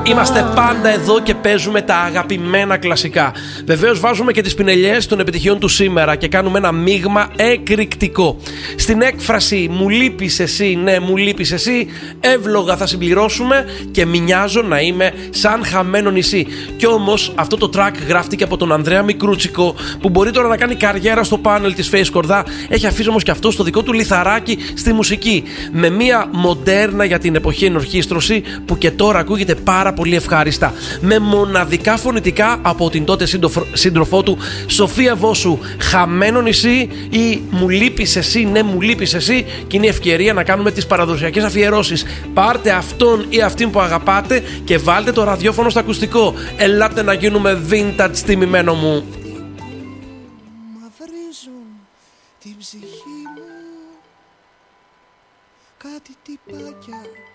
Είμαστε πάντα εδώ και παίζουμε τα αγαπημένα κλασικά. Βεβαίως βάζουμε και τις πινελιές των επιτυχιών του σήμερα και κάνουμε ένα μείγμα εκρηκτικό. Στην έκφραση «μου λείπεις εσύ, ναι μου λείπεις εσύ», εύλογα θα συμπληρώσουμε και μοιάζω να είμαι σαν χαμένο νησί. Κι όμως αυτό το track γράφτηκε από τον Ανδρέα Μικρούτσικο, που μπορεί τώρα να κάνει καριέρα στο πάνελ της Face Κορδά. Έχει αφήσει όμως και αυτό στο δικό του λιθαράκι στη μουσική, με μια μοντέρνα για την εποχή ενορχήστρωση που και τώρα ακούγεται πάρα πολύ ευχάριστα, με μοναδικά φωνητικά από την τότε σύντροφό του Σοφία Βόσου. Χαμένο νησί ή μου λείπεις εσύ, ναι μου λείπεις εσύ, και είναι η ευκαιρία να κάνουμε τις παραδοσιακές αφιερώσεις. Πάρτε αυτόν ή αυτήν που αγαπάτε και βάλτε το ραδιόφωνο στο ακουστικό. Ελάτε να γίνουμε vintage, τιμημένο μου. Μαυρίζουν την ψυχή μου κάτι τυπάκια